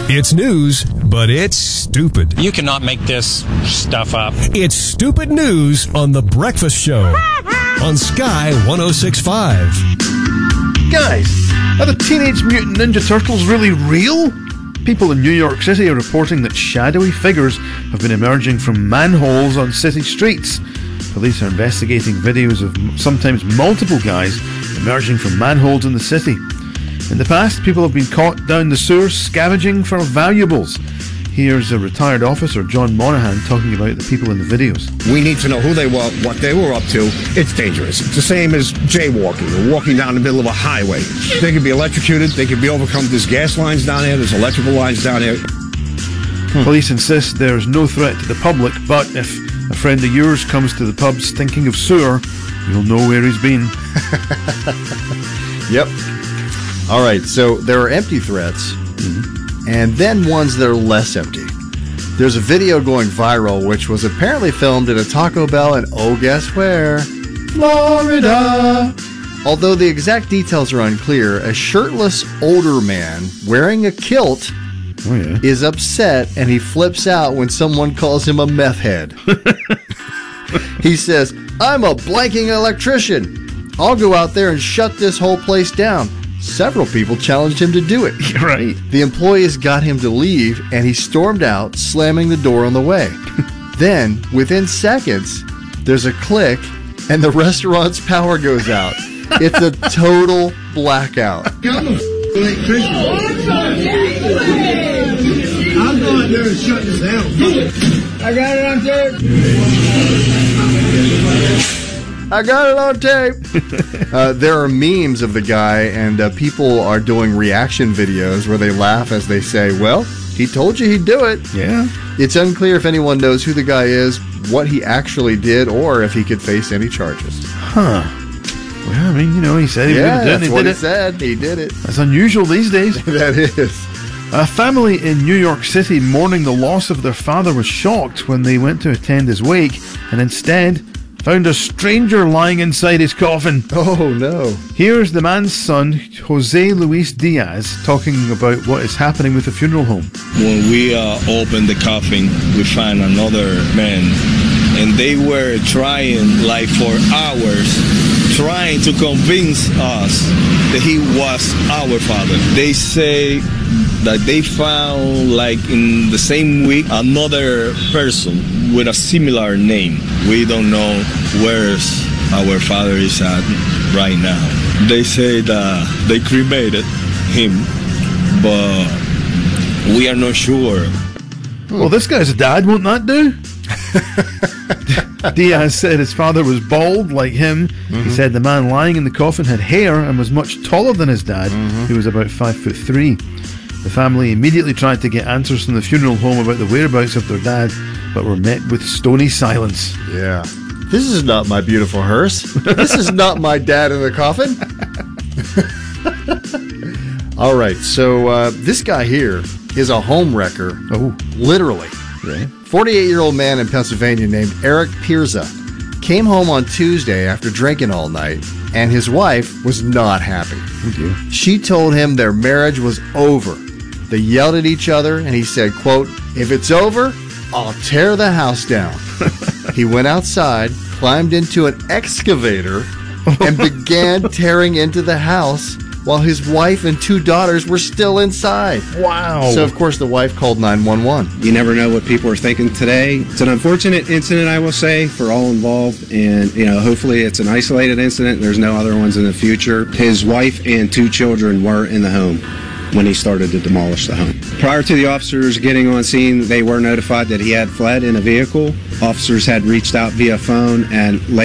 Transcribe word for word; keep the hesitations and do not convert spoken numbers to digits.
It's news, but it's stupid. You cannot make this stuff up. It's stupid news on The Breakfast Show on Sky one oh six point five. Guys, are the Teenage Mutant Ninja Turtles really real? People in New York City are reporting that shadowy figures have been emerging from manholes on city streets. Police are investigating videos of sometimes multiple guys emerging from manholes in the city. In the past, people have been caught down the sewers scavenging for valuables. Here's a retired officer, John Monahan, talking about the people in the videos. We need to know who they were, what they were up to. It's dangerous. It's the same as jaywalking or walking down the middle of a highway. They could be electrocuted. They could be overcome. There's gas lines down there. There's electrical lines down there. Hmm. Police insist there's no threat to the public, but if a friend of yours comes to the pubs thinking of sewer, you'll know where he's been. Yep. All right, so there are empty threats, mm-hmm. and then ones that are less empty. There's a video going viral, which was apparently filmed at a Taco Bell in, oh, guess where? Florida! Although the exact details are unclear, a shirtless older man wearing a kilt oh, yeah. is upset, and he flips out when someone calls him a meth head. He says, "I'm a blanking electrician. I'll go out there and shut this whole place down." Several people challenged him to do it. Right. The employees got him to leave, and he stormed out, slamming the door on the way. Then, within seconds, there's a click, and the restaurant's power goes out. It's a total blackout. I'm a electrician. I'll go out there and shut this down. I got it on tape. I got it on tape. uh, there are memes of the guy, and uh, people are doing reaction videos where they laugh as they say, "Well, he told you he'd do it." Yeah. It's unclear if anyone knows who the guy is, what he actually did, or if he could face any charges. Huh. Well, I mean, you know, he said he yeah, was going to do it. That's He what did he it. said. He did it. That's unusual these days. That is. A family in New York City mourning the loss of their father was shocked when they went to attend his wake and instead found a stranger lying inside his coffin. Oh, no. Here's the man's son, Jose Luis Diaz, talking about what is happening with the funeral home. When we uh, opened the coffin, we found another man, and they were trying, like for hours, trying to convince us that he was our father. They say that they found, like in the same week, another person with a similar name. We don't know where our father is at right now. They say that they cremated him, but we are not sure. Well, this guy's dad, won't that do? Diaz said his father was bald like him. Mm-hmm. He said the man lying in the coffin had hair and was much taller than his dad, mm-hmm. who was about five foot three. The family immediately tried to get answers from the funeral home about the whereabouts of their dad, but were met with stony silence. Yeah. This is not my beautiful hearse. This is not my dad in the coffin. All right, so uh, this guy here is a home wrecker. Oh. Literally. Right. forty-eight-year-old man in Pennsylvania named Eric Pirza came home on Tuesday after drinking all night, and his wife was not happy. Oh dear. She told him their marriage was over. They yelled at each other, and he said, quote, "If it's over, I'll tear the house down." He went outside, climbed into an excavator, and began tearing into the house while his wife and two daughters were still inside. Wow. So, of course, the wife called nine one one. You never know what people are thinking today. It's an unfortunate incident, I will say, for all involved. And, you know, hopefully it's an isolated incident. There's no other ones in the future. His wife and two children were in the home when he started to demolish the home. Prior to the officers getting on scene, they were notified that he had fled in a vehicle. Officers had reached out via phone and